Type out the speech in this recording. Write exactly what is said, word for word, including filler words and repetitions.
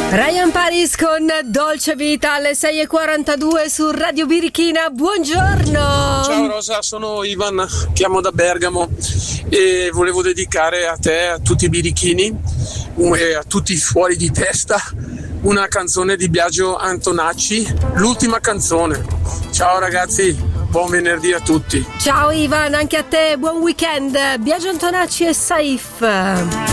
Ryan Paris con Dolce Vita alle sei e quarantadue su Radio Birichina. Buongiorno. Ciao Rosa, sono Ivan, chiamo da Bergamo e volevo dedicare a te, a tutti i birichini e a tutti i fuori di testa una canzone di Biagio Antonacci, l'ultima canzone. Ciao ragazzi, buon venerdì a tutti. Ciao Ivan, anche a te, buon weekend. Biagio Antonacci e Saif.